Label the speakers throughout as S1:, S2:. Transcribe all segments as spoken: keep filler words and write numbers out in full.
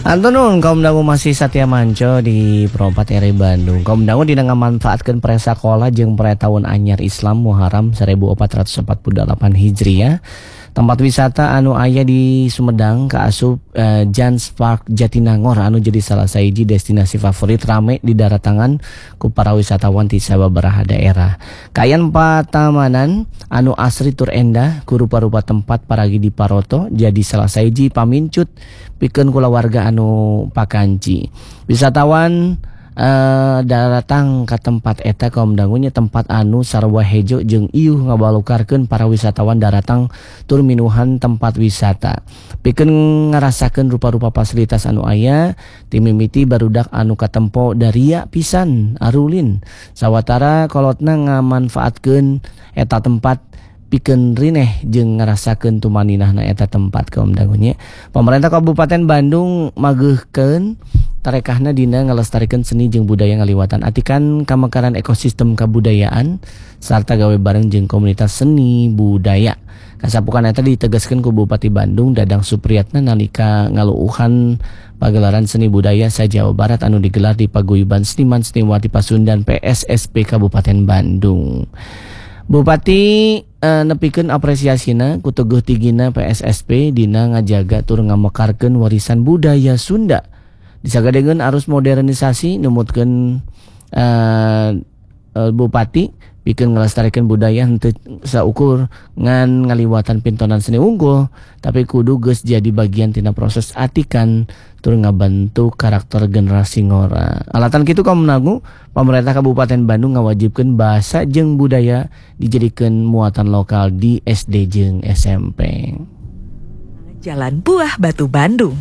S1: Antunun kaum dangu masih Satya Manco di Perompat R I Bandung. Kaum dangu dina ngamanfaatkeun pre sakola jeung pre tahun anyar Islam Muharram seribu empat ratus empat puluh delapan Hijriah. Tempat wisata anu aya di Sumedang kaasup eh, Jans Park Jatinangor anu jadi salah sahiji destinasi favorit rame di daratangan ku para wisatawan ti sababaraha daerah. Kayan patamanan anu asri tur endah ku rupa-rupa tempat paragi di Paroto jadi salah sahiji pamincut pikeun kulawarga anu pakanci. Wisatawan Uh, datang ke tempat eta kaum dangunya tempat anu sarua hejo jeung ieuh ngabalukarkeun para wisatawan daratang tur minuhan tempat wisata. Pikeun ngarasakeun rupa-rupa fasilitas anu aya ti mimiti barudak anu katempo daria pisan arulin. Sawatara kolotna ngamanfaatkeun eta tempat pikeun rineh jeung ngarasakeun tumaninahna eta tempat kaum dangunya. Pemerintah Kabupaten Bandung mageuhkeun tarekahna dina ngalestarikeun seni jeung budaya ngaliwatan atikan kamekaran ekosistem kabudayaan sarta gawe bareng jeung komunitas seni budaya. Kasapukan eta ditegaskeun ku Bupati Bandung Dadang Supriyatna nalika ngaluuhan pagelaran seni budaya sa Jawa Barat anu digelar di Paguyuban Seniman Seniwati Pasundan P S S P Kabupaten Bandung. Bupati uh, nepikeun apresiasina ku teguh tigina P S S P dina ngajaga tur ngamekarkeun warisan budaya Sunda. Disagadengeun arus modernisasi numutkeun uh, uh, Bupati pikeun ngalestarikeun budaya henteu saukur ngan ngaliwatan pintonan seni unggul tapi kudu geus jadi bagian tina proses atikan tur ngabantu karakter generasi ngora. Alatan kitu kaum nagu pemerintah Kabupaten Bandung ngawajibkeun bahasa jeung budaya dijadikeun muatan lokal di S D jeung S M P.
S2: Jalan Buah Batu Bandung.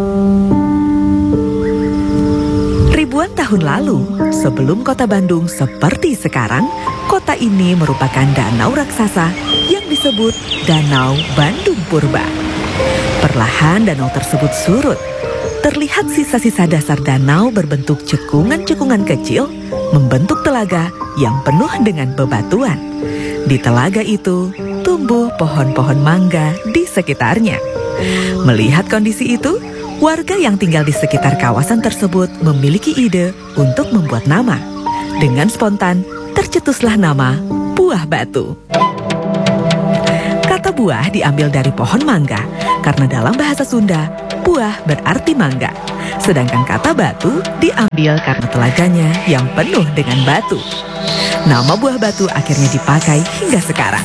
S2: Ribuan tahun lalu, sebelum kota Bandung seperti sekarang, kota ini merupakan danau raksasa yang disebut Danau Bandung Purba. Perlahan danau tersebut surut. Terlihat sisa-sisa dasar danau berbentuk cekungan-cekungan kecil membentuk telaga yang penuh dengan bebatuan. Di telaga itu tumbuh pohon-pohon mangga di sekitarnya. Melihat kondisi itu, warga yang tinggal di sekitar kawasan tersebut memiliki ide untuk membuat nama. Dengan spontan, tercetuslah nama Buah Batu. Kata buah diambil dari pohon mangga, karena dalam bahasa Sunda, buah berarti mangga. Sedangkan kata batu diambil karena telaganya yang penuh dengan batu. Nama Buah Batu akhirnya dipakai hingga sekarang.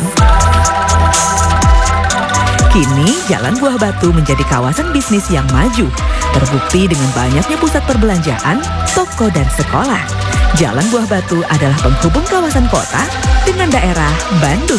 S2: Kini, Jalan Buah Batu menjadi kawasan bisnis yang maju, terbukti dengan banyaknya pusat perbelanjaan, toko, dan sekolah. Jalan Buah Batu adalah penghubung kawasan kota dengan daerah Bandung